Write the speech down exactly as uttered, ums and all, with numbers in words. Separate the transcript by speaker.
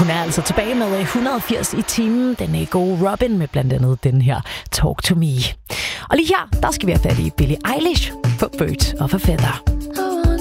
Speaker 1: Hun er altså tilbage med et hundrede og firs i timen. Den er gode Robin med blandt andet den her Talk to Me. Og lige her, der skal vi have fat i Billie Eilish for Birds of a Feather.